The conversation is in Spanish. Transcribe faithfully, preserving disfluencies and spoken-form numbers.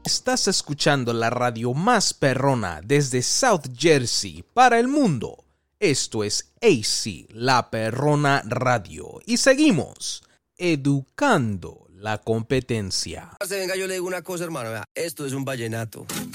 Estás escuchando la radio más perrona desde South Jersey para el mundo. Esto es A C, la Perrona Radio. Y seguimos educando la competencia. Venga, yo le digo una cosa, hermano. Vea, esto es un vallenato.